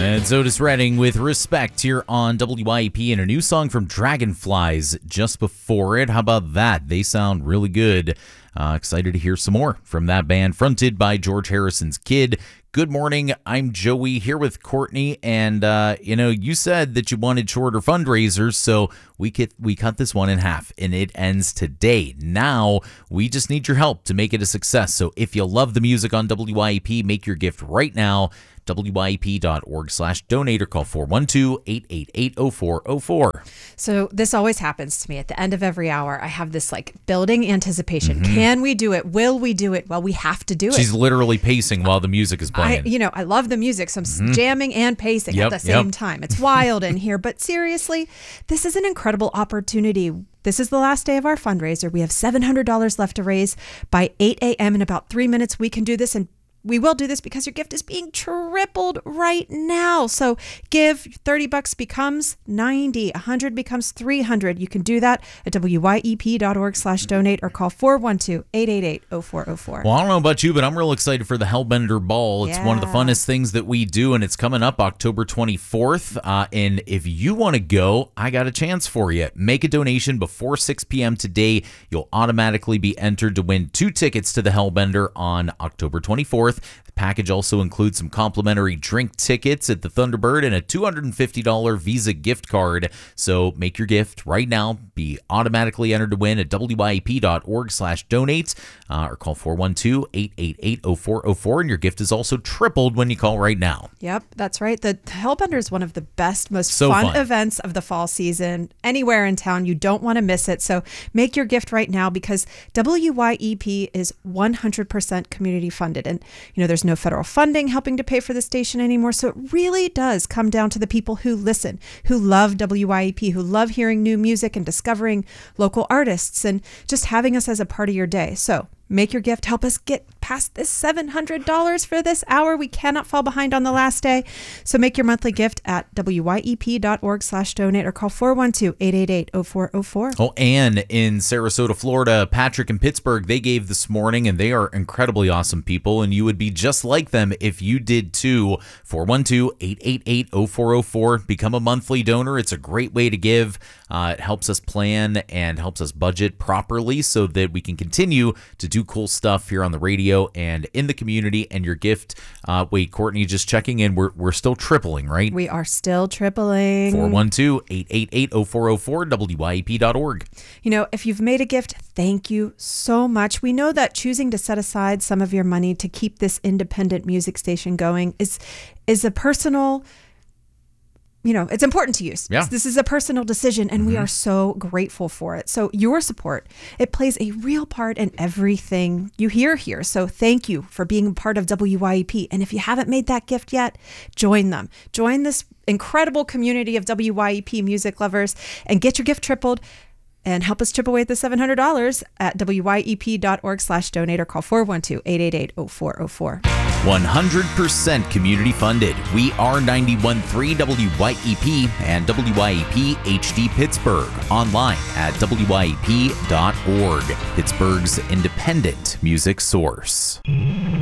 And Otis Redding with Respect here on WYEP, and a new song from Dragonflies just before it. How about that? They sound really good. Excited to hear some more from that band fronted by George Harrison's kid. Good morning. I'm Joey here with Courtney, and you said that you wanted shorter fundraisers, so we cut this one in half, and it ends today. Now we just need your help to make it a success. So if you love the music on WYEP, make your gift right now. WYEP.org/donate or call 412-888-0404. So this always happens to me at the end of every hour. I have this building anticipation. Can we do it? Will we do it? Well, we have to do it. She's literally pacing while the music is playing. I love the music, so I'm jamming and pacing at the same time. It's wild in here, but seriously, this is an incredible opportunity. This is the last day of our fundraiser. We have $700 left to raise. By 8 a.m. in about 3 minutes, we can do this, and we will do this because your gift is being tripled right now. So give. $30 becomes $90. $100 becomes $300. You can do that at WYEP.org/donate or call 412-888-0404. Well, I don't know about you, but I'm real excited for the Hellbender Ball. It's one of the funnest things that we do, and it's coming up October 24th. And if you want to go, I got a chance for you. Make a donation before 6 p.m. today. You'll automatically be entered to win 2 tickets to the Hellbender on October 24th. The package also includes some complimentary drink tickets at the Thunderbird and a $250 Visa gift card. So make your gift right now. Be automatically entered to win at WYEP.org/donate or call 412-888-0404. And your gift is also tripled when you call right now. Yep, that's right. The Hellbender is one of the best, most fun events of the fall season. Anywhere in town, you don't want to miss it. So make your gift right now because WYEP is 100% community funded. And there's no federal funding helping to pay for the station anymore. So it really does come down to the people who listen, who love WYEP, who love hearing new music and discovering local artists and just having us as a part of your day. So make your gift. Help us get past this $700 for this hour. We cannot fall behind on the last day. So make your monthly gift at WYEP.org/donate or call 412-888-0404. Oh, and in Sarasota, Florida, Patrick and Pittsburgh, they gave this morning, and they are incredibly awesome people, and you would be just like them if you did too. 412-888-0404. Become a monthly donor. It's a great way to give. It helps us plan and helps us budget properly so that we can continue to do cool stuff here on the radio and in the community. And your gift, wait, Courtney, just checking in, we're still tripling, right? We are still tripling. 412-888-0404, WYEP.org. If you've made a gift, thank you so much. We know that choosing to set aside some of your money to keep this independent music station going is a personal, it's important to you. Yeah. This is a personal decision, and we are so grateful for it. So your support, it plays a real part in everything you hear here. So thank you for being a part of WYEP. And if you haven't made that gift yet, join them. Join this incredible community of WYEP music lovers and get your gift tripled. And help us chip away at the $700 at WYEP.org/donate or call 412-888-0404. 100% community funded. We are 91.3 WYEP and WYEP HD Pittsburgh. Online at WYEP.org. Pittsburgh's independent music source.